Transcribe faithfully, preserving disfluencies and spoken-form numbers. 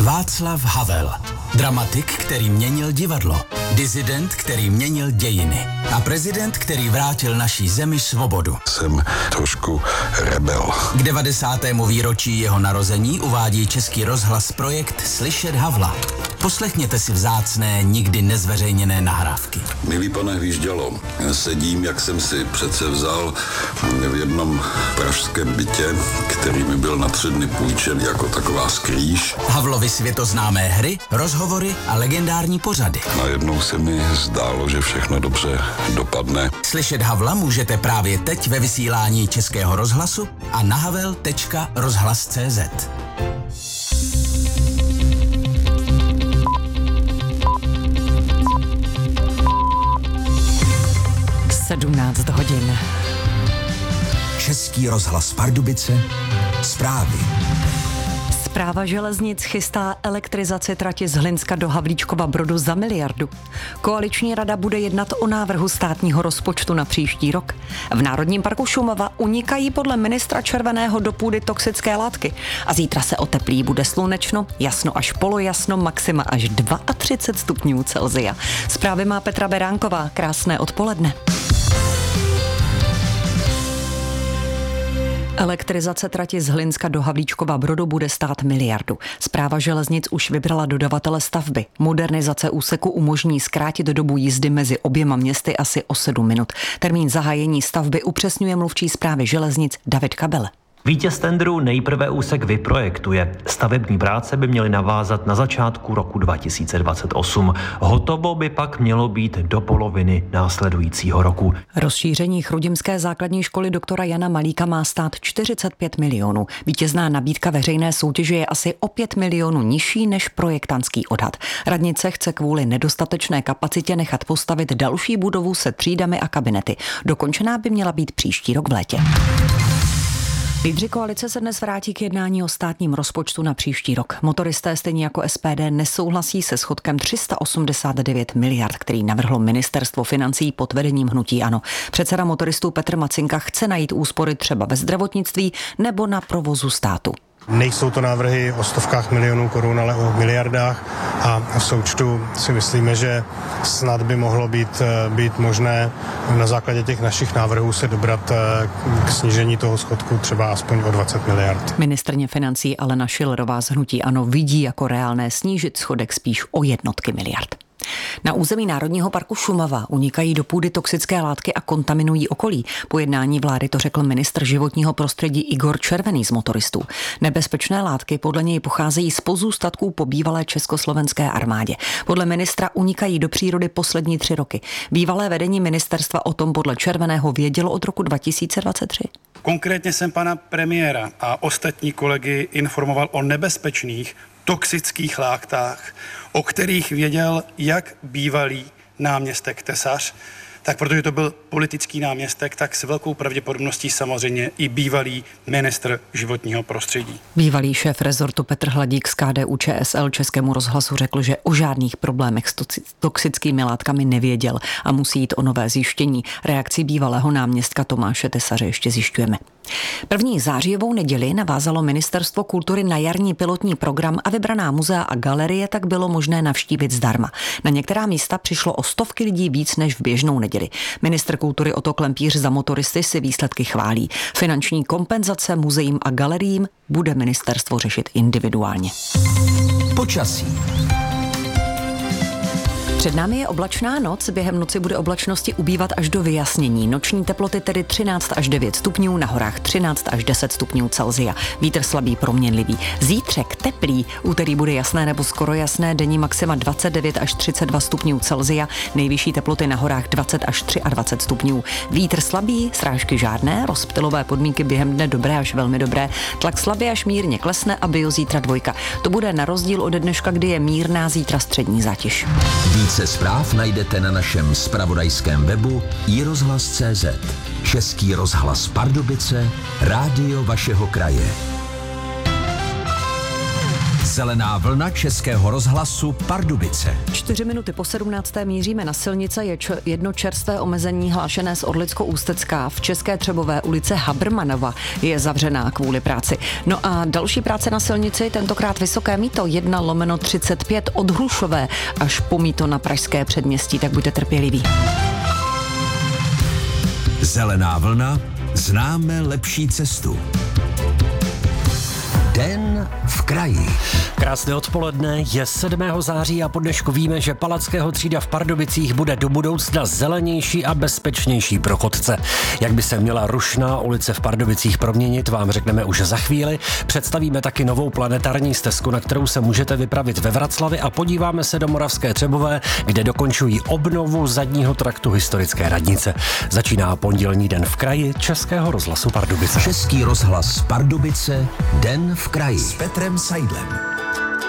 Václav Havel. Dramatik, který měnil divadlo. Disident, který měnil dějiny. A prezident, který vrátil naší zemi svobodu. Jsem trošku rebel. K devadesátému výročí jeho narození uvádí Český rozhlas projekt Slyšet Havla. Poslechněte si vzácné, nikdy nezveřejněné nahrávky. Milý pane Hvíždělo, sedím, jak jsem si přece vzal v jednom pražském bytě, který mi byl na tři dny půjčen jako taková skrýš. Havlovy světoznámé hry, rozhovory a legendární pořady. Najednou se mi zdálo, že všechno dobře dopadne. Slyšet Havla můžete právě teď ve vysílání Českého rozhlasu a na havel tečka rozhlas tečka cé zet. sedmnáct hodin. Český rozhlas Pardubice. Zprávy. Správa železnic chystá elektrizaci trati z Hlinska do Havlíčkova Brodu za miliardu. Koaliční rada bude jednat o návrhu státního rozpočtu na příští rok. V Národním parku Šumava unikají podle ministra Červeného do půdy toxické látky. A zítra se oteplí, bude slunečno, jasno až polojasno, maxima až třicet dva stupňů Celsia. Zprávy má Petra Beránková. Krásné odpoledne. Elektrizace trati z Hlinska do Havlíčkova Brodu bude stát miliardu. Správa železnic už vybrala dodavatele stavby. Modernizace úseku umožní zkrátit dobu jízdy mezi oběma městy asi o sedm minut. Termín zahájení stavby upřesňuje mluvčí správy železnic David Kabele. Vítěz tendru nejprve úsek vyprojektuje. Stavební práce by měly navázat na začátku roku dva tisíce dvacet osm. Hotovo by pak mělo být do poloviny následujícího roku. Rozšíření chrudimské základní školy doktora Jana Malíka má stát čtyřicet pět milionů. Vítězná nabídka veřejné soutěže je asi o pět milionů nižší než projektantský odhad. Radnice chce kvůli nedostatečné kapacitě nechat postavit další budovu se třídami a kabinety. Dokončená by měla být příští rok v létě. Lídři koalice se dnes vrátí k jednání o státním rozpočtu na příští rok. Motoristé stejně jako S P D nesouhlasí se schodkem tři sta osmdesát devět miliard, který navrhlo ministerstvo financí pod vedením hnutí ANO. Předseda motoristů Petr Macinka chce najít úspory třeba ve zdravotnictví nebo na provozu státu. Nejsou to návrhy o stovkách milionů korun, ale o miliardách a v součtu si myslíme, že snad by mohlo být, být možné na základě těch našich návrhů se dobrat k snížení toho schodku třeba aspoň o dvacet miliard. Ministryně financí Alena Schillerová z hnutí ANO vidí jako reálné snížit schodek spíš o jednotky miliard. Na území Národního parku Šumava unikají do půdy toxické látky a kontaminují okolí. Po jednání vlády to řekl ministr životního prostředí Igor Červený z motoristů. Nebezpečné látky podle něj pocházejí z pozůstatků po bývalé československé armádě. Podle ministra unikají do přírody poslední tři roky. Bývalé vedení ministerstva o tom podle Červeného vědělo od roku dva tisíce dvacet tři. Konkrétně jsem pana premiéra a ostatní kolegy informoval o nebezpečných toxických látkách, o kterých věděl jak bývalý náměstek Tesař, tak protože to byl politický náměstek, tak s velkou pravděpodobností samozřejmě i bývalý ministr životního prostředí. Bývalý šéf rezortu Petr Hladík z K D U Č S L Českému rozhlasu řekl, že o žádných problémech s toxickými látkami nevěděl a musí jít o nové zjištění. Reakci bývalého náměstka Tomáše Tesaře ještě zjišťujeme. První zářijovou neděli navázalo Ministerstvo kultury na jarní pilotní program a vybraná muzea a galerie tak bylo možné navštívit zdarma. Na některá místa přišlo o stovky lidí víc než v běžnou neděli. Ministr kultury Otto Klempíř za motoristy si výsledky chválí. Finanční kompenzace muzeím a galeriím bude ministerstvo řešit individuálně. Počasí. Před námi je oblačná noc, během noci bude oblačnosti ubývat až do vyjasnění. Noční teploty tedy třináct až devět stupňů, na horách třináct až deset stupňů Celsia. Vítr slabý, proměnlivý. Zítřek teplý, úterý bude jasné nebo skoro jasné, denní maxima dvacet devět až třicet dva stupňů Celsia, nejvyšší teploty na horách dvacet až dvacet tři stupňů. Vítr slabý, srážky žádné, rozptylové podmínky během dne dobré až velmi dobré, tlak slabý až mírně klesne a bio zítra dvojka. To bude na rozdíl od dneška, kdy je mírná, zítra střední zátěž. Více zpráv najdete na našem zpravodajském webu i rozhlas tečka cé zet. Český rozhlas Pardubice, rádio vašeho kraje. Zelená vlna Českého rozhlasu Pardubice. Čtyři minuty po sedmnácté míříme na silnice. Je č- jedno čerstvé omezení hlášené z Orlicko-Ústecká v České Třebové ulice Habermanova je zavřená kvůli práci. No a další práce na silnici, tentokrát Vysoké Mýto jedna lomeno třicet pět od Hrušové až po Mýto na Pražské předměstí, tak buďte trpěliví. Zelená vlna, známe lepší cestu. Den v kraji. Krásné odpoledne, je sedmého září a po dnešku víme, že Palackého třída v Pardubicích bude do budoucna zelenější a bezpečnější pro chodce. Jak by se měla rušná ulice v Pardubicích proměnit, vám řekneme už za chvíli. Představíme taky novou planetární stezku, na kterou se můžete vypravit ve Vraclavi, a podíváme se do Moravské Třebové, kde dokončují obnovu zadního traktu historické radnice. Začíná pondělní Den v kraji Českého rozhlasu Pardubice. Český rozhlas Pardubice, Den v kraji s Petrem Seidlem.